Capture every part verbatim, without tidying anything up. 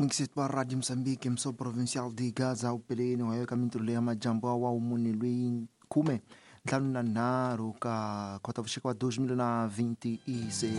Mixed para Rádio Moçambique, emissora provincial de Gaza, o Peleno, o caminho de Majambo, o Munilui, Kume, ntlhanu na nharhu ka Khotavuxika wa dois mil e vinte e seis.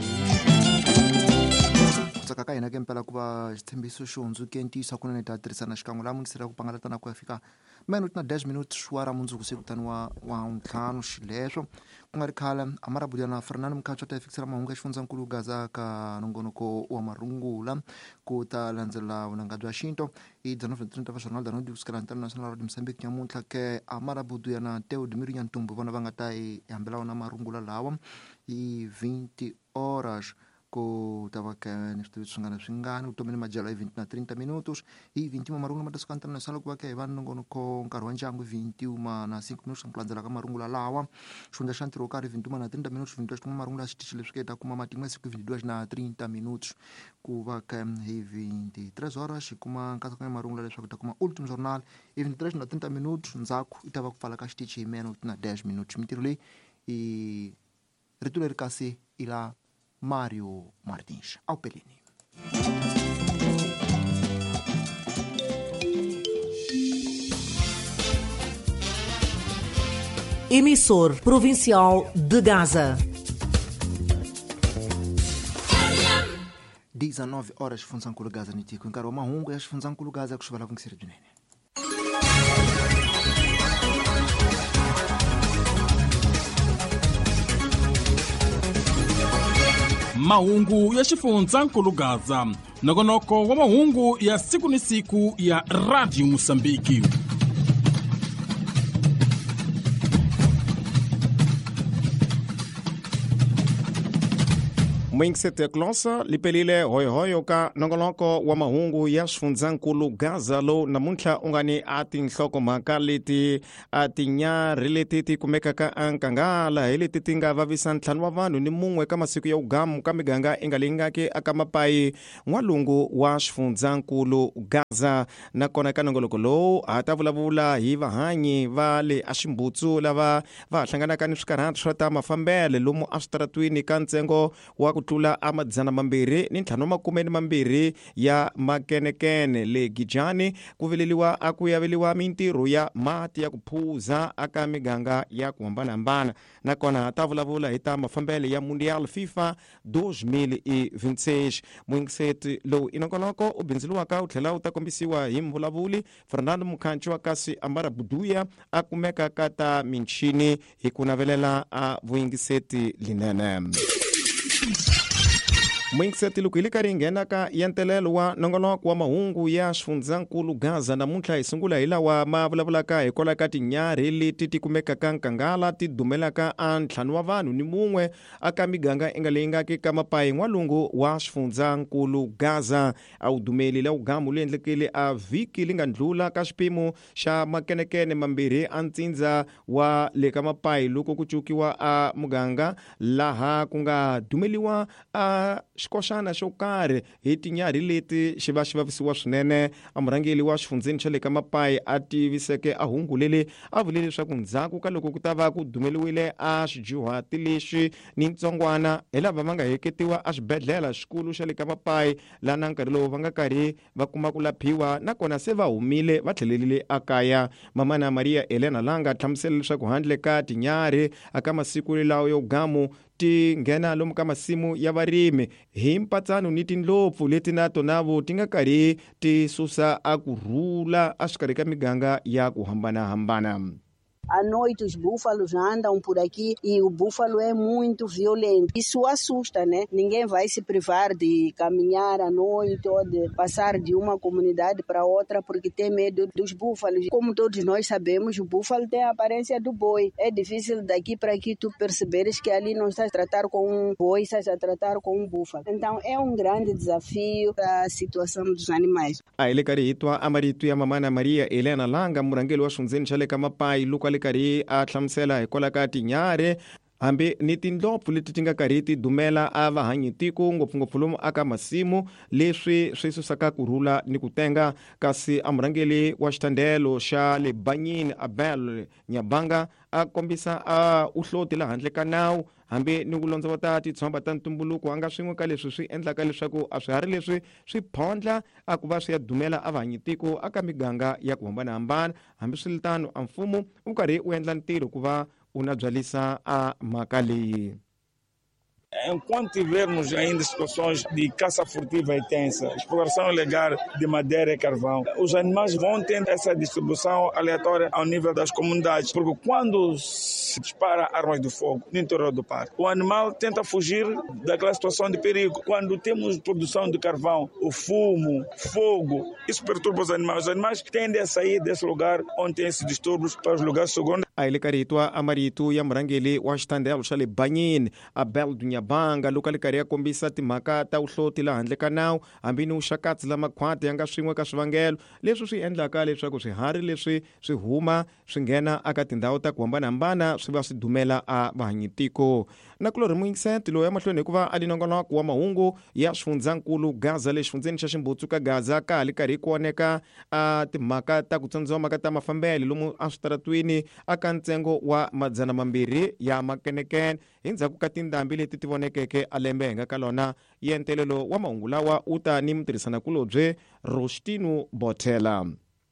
Ku tsaka ka hina ke mpela ku va xitshembiso xo hundzuke ntiyiso kunene ta tirhisana xikan'we laha mungisera ku pangalatana ku ya fika minute na dash minutes xwa ra mundzuku se kutaniwa wa ntlhanu xileswo ku nga ri khale amarabulana Fernando Mkhacho ta fikisela mahungu ya xifundzankulu Gaza ka nongonoko wa marungula ku ta landzela vunanga bya xinto i dzana trenta va jornal da no kusukela international radio Mozambique nyamuntlha ke amarabulana Teo Dimiri Nyantumbu vona va nga ta hi hambela na marungula lawa i vinte horas ku tava ke ni switivi swingana swingani utomeni majala i vinte na trinta minutos i vinte ma marungula matasuka international ku va ke hi va nongonoko nkarhi wa ndyangu vinte uma na cinco minutos ku landzela ka marungula lawa xifundza xa ntirho wo karhi vinte uma na trinta minutos vinte xikuma marungula xitichi leswi ke ta kuma matimba siku vinte duas na trinta minutos ku va ke hi vinte-três horas xikuma nkatsakanyo marungula leswaku ta kuma ultimo jornal i vinte-três na trinta minutos ndzhaku i ta va ku pfala ka xitichi hi minute na dash minutos mintirho leyi i rito leri kasi i la Mário Martins, ao Pelini. Emissor provincial de Gaza. dezenove horas xifundzankulu Gaza ni tiko nkarhi wa mahungu ya xifundzankulu Gaza ku xivala vunkisiri byinene. Mahungu ya xifundzankulu Gaza, nongonoko wa mahungu ya siku ni siku ya Radio Moçambique. Mwingisete klonsa lipelile hoyohoyo ka nongoloko wa mahungu ya xifundzankulu Gaza lo namuntlha ungani ati nhloko mhaka leti ati nyarhi leti ti kumekaka ankangala hi leti ti nga vavisa ntlhanu wa vanhu ni mun'we ka masiku ya ugamu ka miganga i nga leyi ngaki aka mapayi n'walungu wa xifundzankulu Gaza. Nakona ka nongoloko lowu a ta vulavula hi vahanyi va le aximbutsu lava va hlanganaka ni swikarhati swa ta mafambele lomu aswitaratwini ka ntsengo wa ku tlula amadzana mambirhi ni ntlhanu makumeni mambirhi ya makenekene le Gijani ku veleliwa a ku yaveliwa mintirho ya mati ya ku phuza aka miganga ya ku hambanahambana. Nakona ta vulavula hi ta mafambele ya Mundial FIFA dois mil e vinte e seis. Mwingiseti lowu i nongonoko u bindziliwaka u tlhela u ta kombisiwa hi mvulavuli Fernando Mkhacho kasi ambara buduya a kumeka ka ta minchini hi ku navelela a vuyingiseti linene. Mwingiseti loko hi li karhi hi nghena ka yentelelo wa nongonoko wa mahungu ya xifundzankulu Gaza namuntlha hi sungula hi lawa ma vulavulaka hi kola ka tinyarhi leti ti kumekaka nkangala ti dumelaka a ntlhanu wa vanhu ni mun'we aka miganga i nga leyi ngaki ka mapayi n'walungu wa xifundzankulu Gaza. A wu dumeli la ugamu lu endlekile a vhiki li nga ndlula ka xipimo xa makenekene mambirhi a ntsindza wa le ka mapayi loko ku cukiwa a muganga laha ku nga dumeliwa a xikoxana xo karhi hi tinyarhi leti xi va xi vavisiwa swinene. A murhangeli wa xifundzeni xa le ka mapayi a tiviseke a hungu leli a vule leswaku ndzhaku ka loko ku ta va ku dumeliwile a xidyuhati lexi ni ntsongwana hi lava va nga heketiwa a xibedhlele xikulu xa le ka mapayi laha na nkarhi lowu va nga karhi va kuma ku laphiwa nakona se va humile va tlhelelile akaya. Mamana Maria Elena Langa hlamusela leswaku handle ka tinyarhi aka masiku lawa yo gamu ti nghena lomu ka masimu ya varimi hi mpatsano ni tindlopfu leti na tonavo ti nga karhi ti susa a kurhula a xikarhi ka miganga ya ku hambanahambana. À noite os búfalos andam por aqui e o búfalo é muito violento. Isso assusta, né? Ninguém vai se privar de caminhar à noite ou de passar de uma comunidade para outra porque tem medo dos búfalos. Como todos nós sabemos, o búfalo tem a aparência do boi. É difícil daqui para aqui tu perceberes que ali não estás a tratar com um boi, estás a tratar com um búfalo. Então é um grande desafio para a situação dos animais. A ele kari hitwa amaritu ya Mamana Maria Elena Langa murangeli wa xifundzenikulu xa le ka mapayi loko le kari a hlamusela hi kola ka tinyarhi hambi ni tindlopfu leti ti nga karhi ti dumela a vahanyitiko ngopfungopfu lomu aka masimu leswi swi susaka kurhula ni ku tenga. Kasi amurhangeli wa xithandelo xa le Banyini Abel Nyabanga a kombisa a uhloti la handle ka nawu hambi ni ku londzavata titshomba ta ntumbuluko a nga swin'we ka leswi swi endlaka leswaku a swiharhi leswi swi phondla a ku va swi ya dumela a vahanyitiko aka miganga ya ku hambanahambana. Hambi swi litano a mfumo u karhi u endla ntirho ku va una bzalisa a mhaka leyi. Enquanto tivermos ainda situações de caça furtiva intensa, exploração ilegal de madeira e carvão, os animais vão ter essa distribuição aleatória ao nível das comunidades, porque quando se dispara armas de fogo no interior do parque, o animal tenta fugir daquela situação de perigo. Quando temos produção de carvão, o fumo, fogo, isso perturba os animais. Os animais tendem a sair desse lugar onde tem esses distúrbios para os lugares seguros. A ele karitwa amaritu ya murhangeli wa xithandelo xa le Banyini Abel Nyabanga loko li karhi ya kombisa timhaka ta uhloti la handle ka nawu hambi ni uxakatsi lama khwati ya nga swin'we ka swivangelo leswi swi endlaka leswaku swiharhi leswi swi huma swi nghena aka tindhawu ta ku hambanahambana swi va swi dumela a vahanyitiko. Na kulori muingisenti loyi emahlweni hikuva a li nongonoko wa mahungu ya xifundzankulu Gaza le xifundzeni xa Ximbutsu ka Gaza ka ha li karhi ku oneka a timhaka ta ku tsandziwa ka ta mafambele lomu a switaratwini aka ntsengo wa madzana mambirhi ya makenekene endzhaku ka tindhambi leti ti vonekeke a lembe henga ka lona. Yentelelo wa mahungu lawa u ta ni mutirhisanakulobye Rostino Botela.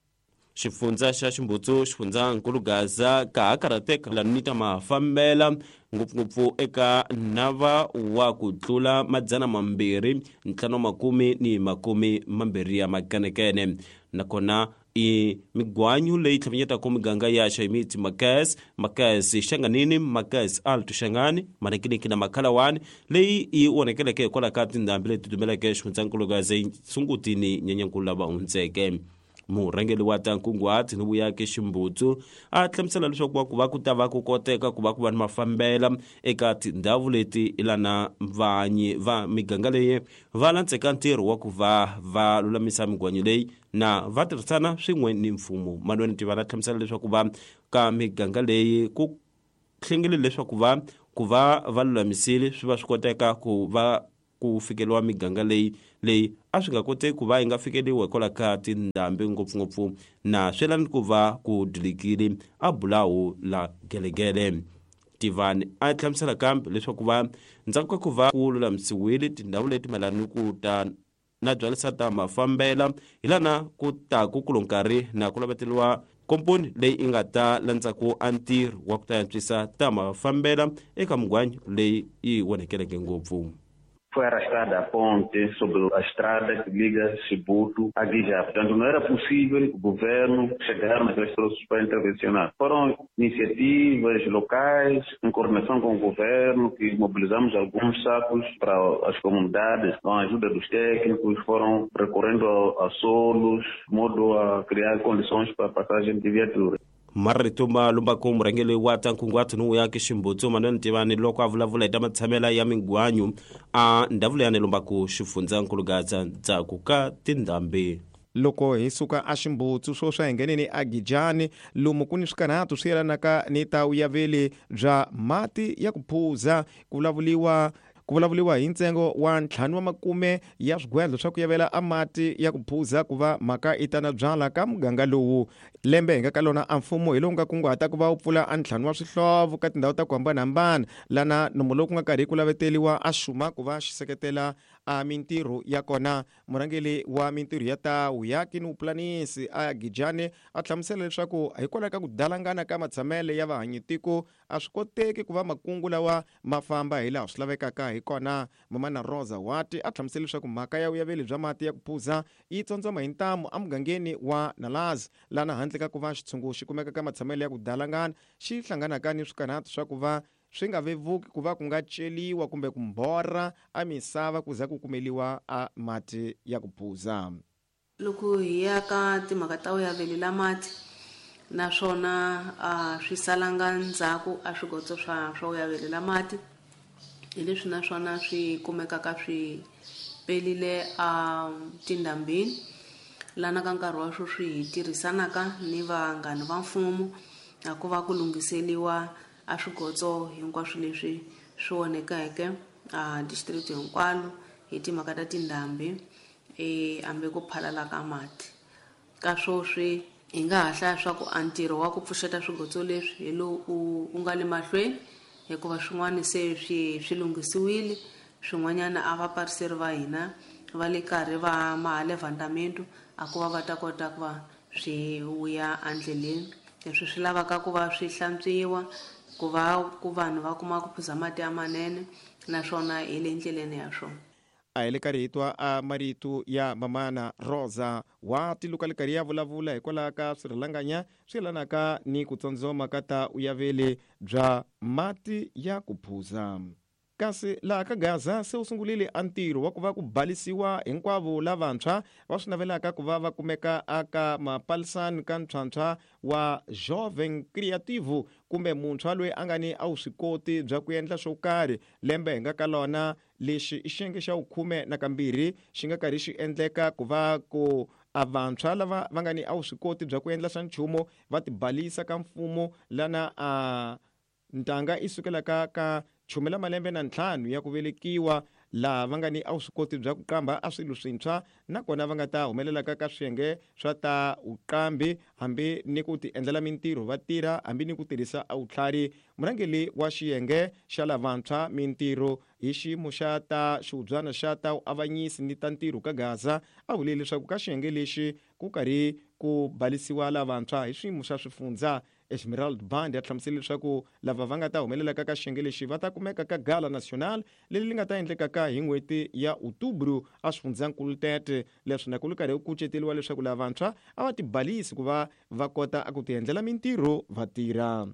Xifundza xa Ximbutsu xifundzankulu Gaza ka ha karhateka lani ta mafambela ngopfungopfu eka nava wa ku tlula madzana mambirhi ntlhanu makumi ni makumi mambirhi ya makenekene. Nakona i migwanyu leyi tlhavanyetaka miganga ya Xayimiti Makas Makas Xanganini Makas Alto Xangani Manekiniki na Makhalawani leyi i onekeleke hikwalaho ka tindhambi leti dumeleke xifundzankulu Gaza sungutini nyenyankulu lava hundzeke. Murhangeli wa ta nkunguhati ni vuyake Ximbutsu a hlamusela leswaku va ku va ku ta va ku koteka ku va ku va ni mafambela eka tindhawu leti ilana vanyi va miganga leyi va landzeka ntirho wa ku va va lulamisa migwanyu leyi na va tirhisana swin'we ni mfumo. Manweni ti va na hlamusela leswaku va ka miganga leyi ku hlengele leswaku va ku va va lulamisile swi va swi koteka ku va ku fikeliwa miganga leyi leyi a swi nga koteki ku va yi nga fikeliwa hikwalaho ka tindhambi ngopfungopfu na swelani ku va ku dilikile a Bulawu la Gelegele. Tivani a hlamusela kambe leswaku va ndzhaku ka ku va ku lulamisiwile tindhawu leti mayelana ni ku ta na byalisa ta mafambela hi lana ku ta ku kulo nkarhi na ku laveteliwa komponi leyi i nga ta landzaku a ntirho wa ku ta yantswisa ta mafambela eka migwanyu leyi yi wonekeleke ngopfu. Foi arrastada a ponte sobre a estrada que liga Xibutu a Guijá. Portanto, não era possível o governo chegar naqueles troços para intervencionar. Foram iniciativas locais, em coordenação com o governo, que mobilizamos alguns sacos para as comunidades, com a ajuda dos técnicos, foram recorrendo a, a solos, de modo a criar condições para a passagem de viatura. Marito malumba ku murhangeli wa ta nkunguhati ni vuyake Ximbutsu manweni tivani loko a vulavula hi ta matshamela ya migwanyu a ndhavulo yani lumba ku xifundzankulu Gaza ndzhaku ka tindhambi. Loko hi suka a Ximbutsu swo swa hengeneni a Gijani lomu ku ni swikanatu swi yelanaka ni ta uyaveli bya mati ya ku phuza ku vulavuliwa ku vulavuliwa hi ntsengo wa ntlhanu wa makume ya swigwedlo swa ku yavela a mati ya ku phuza ku va mhaka itana byala ka muganga lowu. Lembe hinga ka lona a mfumo hi lowu nga kunguhata ku va wu pfula a ntlhanu wa swihlovo ka tindhawu ta ku hambanahambana lana nomu lowu ku nga karhi ku laveteliwa a xuma ku va xi seketela a mintirho ya kona. Murhangeli wa mintirho ya ta Uyaki ni Upulanisi a Gijani a hlamusela leswaku hikwalaho ka ku dalangana ka matshamele ya vahanyitiko a swi koteki ku va makungu lawa ma famba hi laha swi lavekaka hi kona. Mamana Rosa Wati a hlamusela leswaku mhaka ya uyaveli bya mati ya ku phuza yi tsandzama hi ntamu a mugangeni wa Nalazi lana handle ka ku va xitshungu xi kumeka ka matshamele ya ku dalangana xi hlanganaka ni swikanatu swa ku va swi nga vevuki ku va ku nga celiwa kumbe ku mbora a misava ku za ku kumeliwa a mati ya ku phuza. Loko hi ya ka timhaka ta uyaveli la mati naswona a swi salanga ndzhaku a swigotso swa swa uyaveli la mati hi leswi naswona swi kumekaka swi pelile a tindhambini lana ka nkarhi wa swo swi tirhisanaka ni vanghani va mfumo a ku va ku lunghiseliwa a swigotso hinkwaswo leswi swi vonekeke a district hinkwalo hi timhaka ta tindhambi um hambi ku phalala ka mati ka swoswi hi nga ha hlaya swa ku a ntirho wa ku pfuxeta swigotso leswi hi lowu u nga le mahlweni hikuva swin'wana se swi swi lunghisiwile swin'wanyana a va pariseri va hina va le karhi va mahale vandamento a ku va va ta kota ku va swi vuya endleleni leswi swi lavaka ku va swi hlantswiwa ku va ku vanhu va kuma ku phuza mati amanene naswona hi le ndleleni ya swona a hi le karhi hi twa a marito ya mamana Rosa wa tiluka le karhi ya vulavula hikwalaho ka swirhalanganya swi yelanaka ni ku tsondzoma ka ta uyavele bya mati ya ku phuza. Kasi laha ka Gaza se u sungulile a ntirho wa ku va ku balisiwa hinkwavo lavantshwa va swi navelaka ku va va kumeka aka mapalisani ka ntshwanthswa wa Jovem Criativo kumbe muntshwa loyi a nga ni a vuswikoti bya ku endla swo karhi lembe hi nga ka lona lexi i xiyenge xa vukhume na kambirhi xi nga karhi xi endleka ku va ku a vantshwa lava va nga ni a vuswikoti bya ku endla swa nchumu va tibalisa ka mfumo lana a ntanga i sukelaka ka chumela malembe na ntlhanu ya ku velekiwa laha va nga ni a vuswikoti bya ku qamba a swilo swintshwa nakona va nga ta humelelaka ka swiyenge swa ta uqambi hambi ni ku ti endlela mintirho va tirha hambi ni ku tirhisa a vutlhari. Murhangeli wa xiyenge xa lavantshwa mintirho hi xiyimo xa ta xihubyana xa ta avanyisi ni ta ntirho ka Gaza a vule leswaku ka xiyenge lexi ku karhi ku balisiwa lavantshwa hi swiyimo swa swifundza. Esmeralda Band ya hlamusele leswaku lava va nga ta humelelaka ka xiyenge lexi va ta kumeka ka gala national leri li nga ta endlekaka hi n'hweti ya Outubro a swifundzakulu tete leswi na ku ri karhi ku kuceteriwa leswaku lavantshwa a va tibalisi ku va va kota ku ti endlela mintirho va tirha.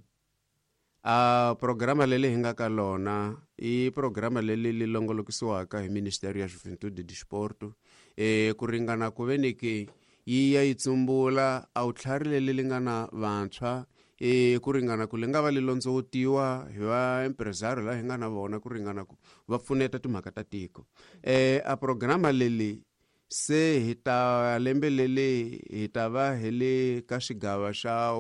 A programa lele hi nga ka lona i programa lele li longolokisiwaka hi Ministério ya Juventude e Desporto e ku ringana ku ve ni ki yi ya yi tsumbula a vutlhari lele li nga na vantshwa e ku ringana ku li nga va li londzowutiwa hi va empresario la hi nga na vona ku ringana ku va pfuneta timhaka ta tiko. E a programa leli se hi ta lembe lele hi ta va hi le ka xigava xa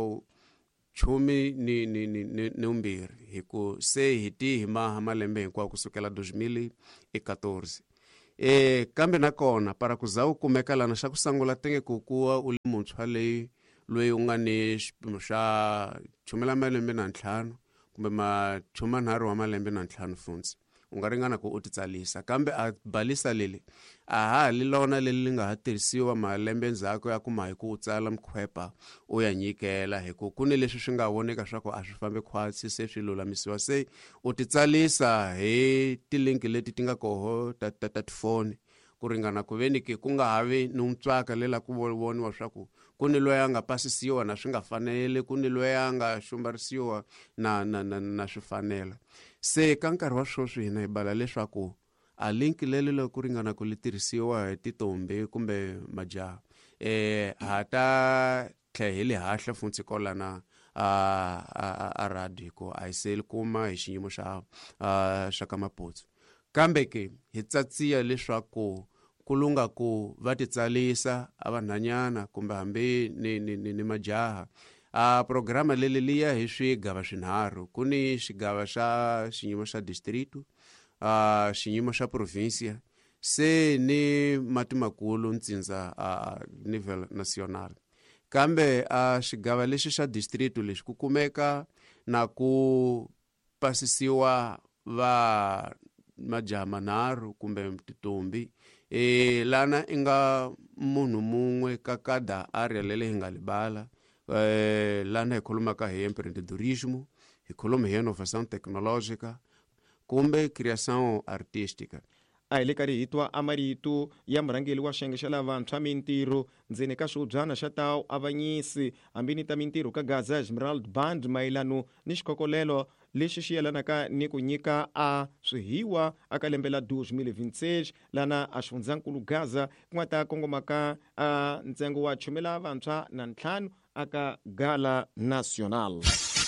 chumi ni ni ni ni umbirhi hi ku se hi ti hi maha malembe hinkwawo kusukela two thousand fourteen. E kambe nakona para ku za u kumeka lana xa ku sangula tenge ku kuwa u le muntshwa leyi loyi u nga ni xipimo xa chumela malembe na ntlhanu kumbe machuma nharhu wa malembe na ntlhanu funzi u nga ringana ku u titsalisa kambe a balisa leli a ha li lona leli li nga ha tirhisiwa malembe ndzhaku ya ku ma hi ku u tsala mkhwepa u ya nyikela hi ku ku ni leswi swi nga voneka swa ku a swi fambi khwatsi se swi lulamisiwa se u titsalisa hi tilinki leti ti nga koho ta ta ta tifoni ku ringana ku veni ki ku nga havi ni mutswaka lela ku voniwa swa ku ku ni loyi a nga pasisiwa na swi nga fanele ku ni loyi a nga xumbarisiwa na na na na swifanela. Se ka nkarhi wa swoswi hina hi bala leswaku a link lele lo ku ringana ku litirhisiwa hi titombe kumbe majaha eh ha ta tlhehele hahla funtsi kolana a a a radio ko a isel kuma hi xiyimo xa xa ka maputsu kambe ke hi tsatsiya leswaku kulunga ku va titsalisa avanhanyana kumbe hambi ni ni ni majaha a programa lele liya hi swigava swinharhu ku ni xigava xa xiyimo xa distrito a xiyimo xa provincia se ni matimakulu ntsindza a nivel national kambe a xigava lexi xa distrito lexi ku kumeka na ku pasisiwa va majaha manharhu kumbe titombi e lana inga munhu mumwe ka kada area lele hi nga libala eh lana hi khulumaka hi empreendedorismo hi khuluma hi innovação tecnológica kumbe criação artística. A hi le karhi hi twa a marito ya murhangeli wa xiyenge xa lavantshwa mintirho ndzeni ka swihubyana xa ta avanyisi hambini ta mintirho ka Gaza Esmeralda Band mayelano ni xikokolelo lexi xi yelanaka ni ku nyika a swihiwa aka lembe la two thousand twenty-six lana a xifundzankulu Gaza ku nga ta kongomaka a ntsengo wa chumela vantshwa na ntlhanu aka gala national.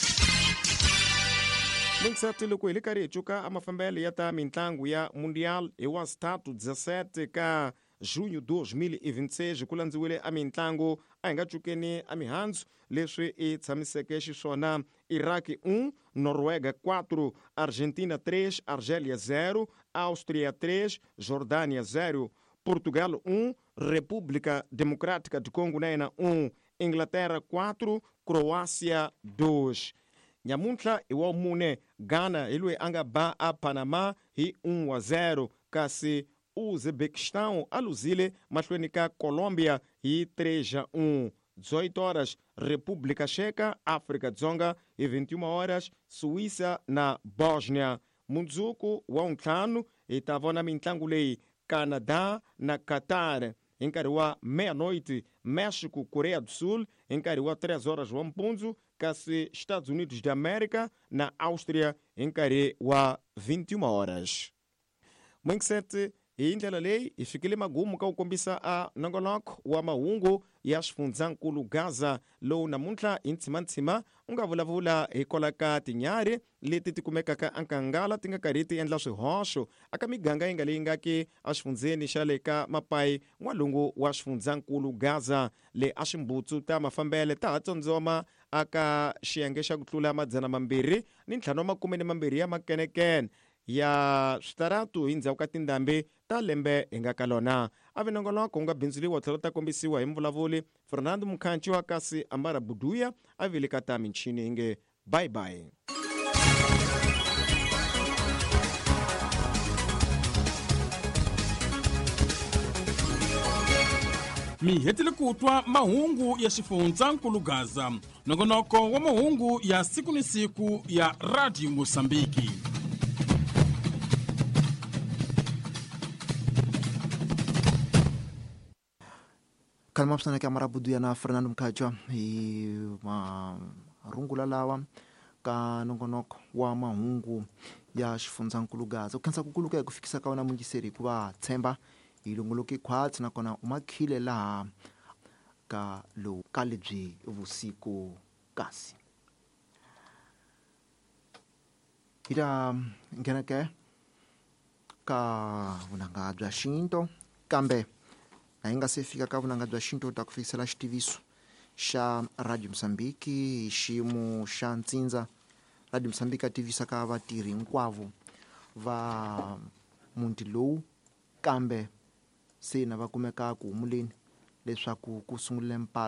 Mungisati loko hi le karhi hi cuka a mafambelo ya ta mitlangu ya mundial hi wa statu dezesete ka junho dois mil e vinte e seis ku landziwile a mitlangu a hi nga cukeni a mihandzu leswi i tshamiseke xiswona. Iraq um, Noruega quatro, Argentina três, Argélia zero, Áustria três, Jordânia zero, Portugal um, República Democrática do Congo nena um, Inglaterra quatro, Croácia dois. Nyamuntlha iwa mune Ghana ilwe anga ba a Panama hi um a zero, kasi Uzbequistão aluzile mahlweni ka Colômbia hi três a um. dezoito horas República Checa, África Dzonga e vinte e uma horas Suíça na Bósnia. Mundzuku wa untlhanu itava na mitlangu leyi Canadá na Qatar. Em nkarhi wa meia-noite México, Coreia do Sul. Em nkarhi wa três horas wa mpunzu kasi Estados Unidos da América na Áustria. Em nkarhi wa vinte e uma horas. Mwingisete hi ndlela leyi hi fikile magumu ka ku kombisa a nongonoko wa mahungu ya xifundzankulu Gaza lowu namuntlha hi ntshimantshima u nga vulavula hikwalaho ka tinyari leti ti kumekaka ankangala ti nga karhi ti endla swihoxo aka miganga yi nga leyi nga ki a xifundzeni xa le ka mapayi n'walungu wa xifundzankulu Gaza le a ximbutsu ta mafambele ta ha tsondzoma aka xiyenge xa ku tlula madzana mambirhi ni ntlhanu wa makume ni mambirhi ya makenekene ya switaratu hi ndzhaku ka tindhambi ta lembe hi nga ka lona. A vinongonoko ku nga bindzuriwa tlhelo ta kombisiwa hi mvulavuli Fernando Mukhanchiwa kasi Ambara Buduya a vile ka ta michini hinge bye bye. mi hetile ku twa mahungu ya xifundzankulu Gaza, nongonoko wa mahungu ya siku ni siku ya Radio Mosambiki. Kalma psana ka Marabuduya na Fernando Mkhachiwa hi marungula lawa ka nongonoko wa mahungu ya xifundzankulu Gaza. Ku khensa ku kuluka ku fikisa ka wena mungiseri hikuva tshemba hi longoloke khwatsi nakona u makhile laha ka lowu ka lebyi vusiku kasi. Hi ta nghena ke ka vunanga bya xinto kambe na hi nga se fika ka vunanga bya xinto ta ku fikisela xitiviso xa Radio Mosambiki hi xiyimo xa ntsindza. Radio Mosambiki a tivisa ka vatirhi hinkwavo va muti lowu kambe se na va kumeka ku humuleni leswaku ku sungule mpalo